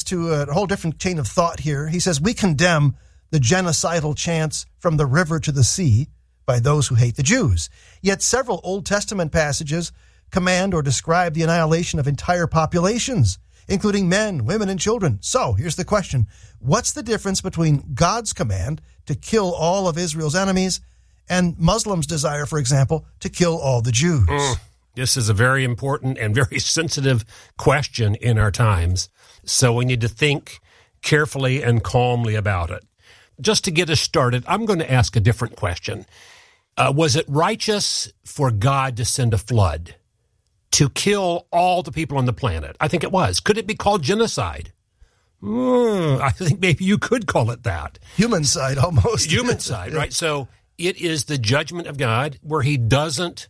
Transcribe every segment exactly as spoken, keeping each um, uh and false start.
to a whole different chain of thought here. He says, we condemn the genocidal chants from the river to the sea by those who hate the Jews. Yet several Old Testament passages command or describe the annihilation of entire populations, including men, women, and children. So here's the question. What's the difference between God's command to kill all of Israel's enemies and Muslims' desire, for example, to kill all the Jews? Mm, this is a very important and very sensitive question in our times. So we need to think carefully and calmly about it. Just to get us started, I'm going to ask a different question. Uh, was it righteous for God to send a flood to kill all the people on the planet? I think it was. Could it be called genocide? Mm, I think maybe you could call it that. Humancide, almost. Humancide, right? So it is the judgment of God where he doesn't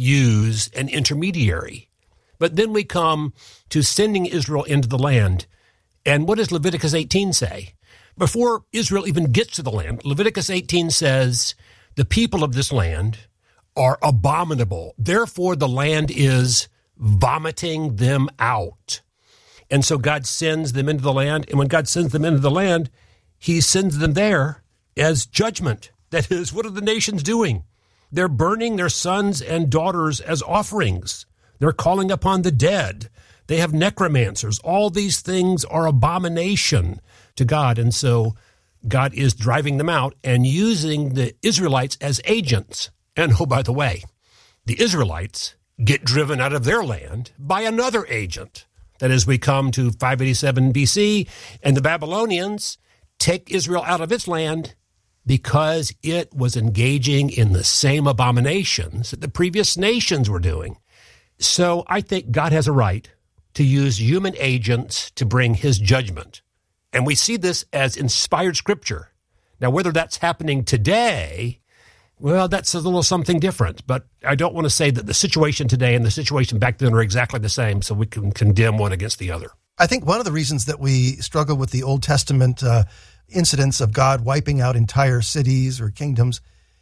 use an intermediary. But then we come to sending Israel into the land. And what does Leviticus eighteen say? Before Israel even gets to the land, Leviticus eighteen says, the people of this land are abominable. Therefore, the land is vomiting them out. And so God sends them into the land. And when God sends them into the land, he sends them there as judgment. That is, what are the nations doing? They're burning their sons and daughters as offerings. They're calling upon the dead. They have necromancers. All these things are abomination to God. And so God is driving them out and using the Israelites as agents. And oh, by the way, the Israelites get driven out of their land by another agent. That is, we come to five eighty-seven B C, and the Babylonians take Israel out of its land because it was engaging in the same abominations that the previous nations were doing. So I think God has a right to use human agents to bring his judgment. And we see this as inspired scripture. Now, whether that's happening today, well, that's a little something different. But I don't want to say that the situation today and the situation back then are exactly the same, so we can condemn one against the other. I think one of the reasons that we struggle with the Old Testament uh, incidents of God wiping out entire cities or kingdoms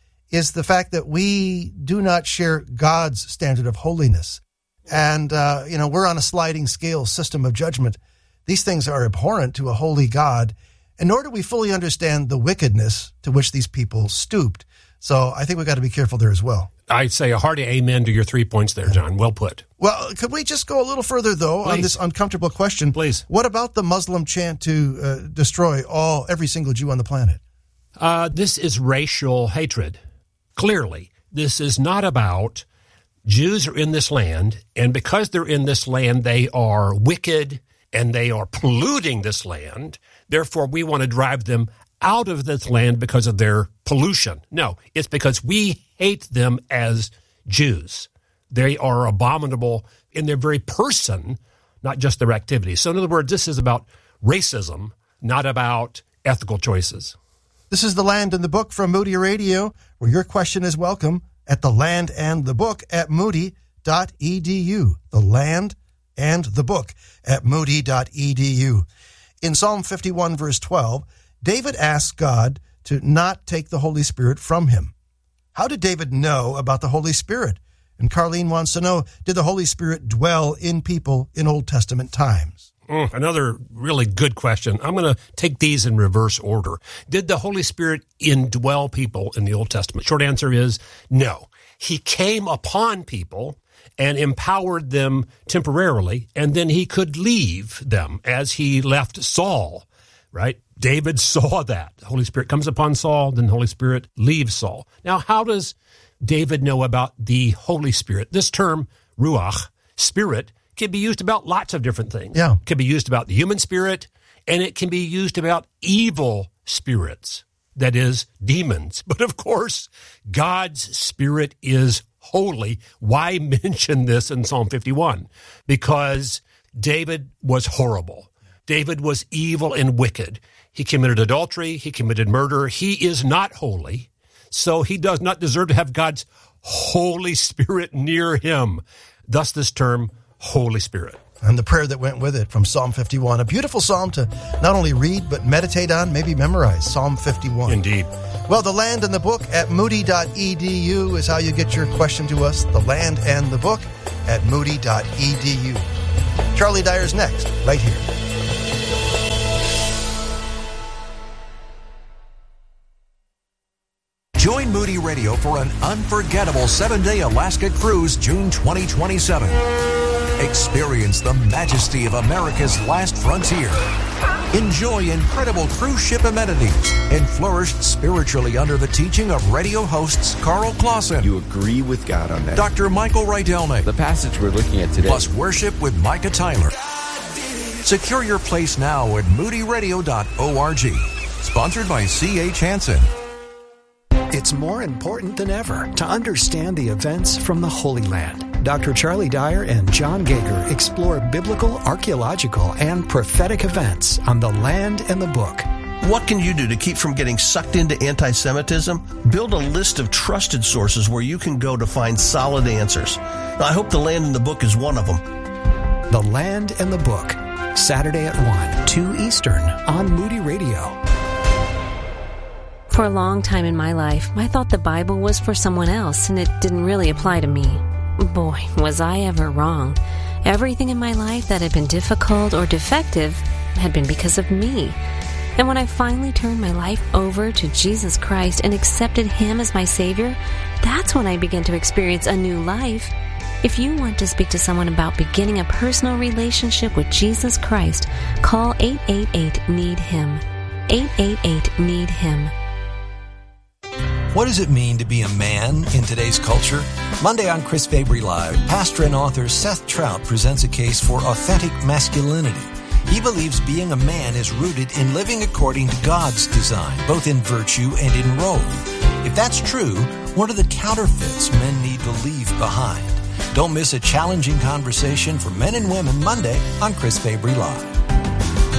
is the fact that we do not share God's standard of holiness. And, uh, you know, we're on a sliding scale system of judgment. These things are abhorrent to a holy God, and nor do we fully understand the wickedness to which these people stooped. So I think we've got to be careful there as well. I'd say a hearty amen to your three points there, John. Well put. Well, could we just go a little further, though, Please. on this uncomfortable question? Please. What about the Muslim chant to uh, destroy all every single Jew on the planet? Uh, this is racial hatred. Clearly, this is not about Jews are in this land, and because they're in this land, they are wicked, and they are polluting this land. Therefore, we want to drive them out of this land because of their pollution. No, it's because we hate them as Jews. They are abominable in their very person, not just their activities. So in other words, this is about racism, not about ethical choices. This is The Land and the Book from Moody Radio, where your question is welcome at The Land and the Book at moody dot e d u. The Land and the Book at moody dot e d u. In Psalm fifty-one, verse twelve, David asks God to not take the Holy Spirit from him. How did David know about the Holy Spirit? And Carlene wants to know, did the Holy Spirit dwell in people in Old Testament times? Mm, another really good question. I'm going to take these in reverse order. Did the Holy Spirit indwell people in the Old Testament? Short answer is no. He came upon people and empowered them temporarily, and then he could leave them as he left Saul, right? David saw that. The Holy Spirit comes upon Saul, then the Holy Spirit leaves Saul. Now, how does David know about the Holy Spirit? This term, ruach, spirit, can be used about lots of different things. Yeah. It can be used about the human spirit, and it can be used about evil spirits, that is, demons. But of course, God's Spirit is holy. Why mention this in Psalm fifty-one? Because David was horrible. David was evil and wicked. He committed adultery. He committed murder. He is not holy, so he does not deserve to have God's Holy Spirit near him. Thus this term, Holy Spirit. And the prayer that went with it from Psalm fifty-one. A beautiful psalm to not only read, but meditate on, maybe memorize. Psalm fifty-one. Indeed. Well, The Land and the Book at moody dot e d u is how you get your question to us. The Land and the Book at moody dot e d u. Charlie Dyer's next, right here. Join Moody Radio for an unforgettable seven-day Alaska cruise June twenty twenty-seven. Experience the majesty of America's last frontier. Enjoy incredible cruise ship amenities and flourish spiritually under the teaching of radio hosts Carl Clausen. You agree with God on that. Doctor Michael Rydelnik. The passage we're looking at today. Plus worship with Micah Tyler. Secure your place now at moody radio dot org. Sponsored by C H Hansen. It's more important than ever to understand the events from the Holy Land. Doctor Charlie Dyer and John Gager explore biblical, archaeological, and prophetic events on the land and the book. What can you do to keep from getting sucked into anti-Semitism? Build a list of trusted sources where you can go to find solid answers. I hope The Land and the Book is one of them. The Land and the Book, Saturday at one, two Eastern on Moody Radio. For a long time in my life, I thought the Bible was for someone else and it didn't really apply to me. Boy, was I ever wrong. Everything in my life that had been difficult or defective had been because of me. And when I finally turned my life over to Jesus Christ and accepted Him as my Savior, that's when I began to experience a new life. If you want to speak to someone about beginning a personal relationship with Jesus Christ, call eight eight eight, need him. eight eight eight, need him. What does it mean to be a man in today's culture? Monday on Chris Fabry Live, pastor and author Seth Trout presents a case for authentic masculinity. He believes being a man is rooted in living according to God's design, both in virtue and in role. If that's true, what are the counterfeits men need to leave behind? Don't miss a challenging conversation for men and women Monday on Chris Fabry Live.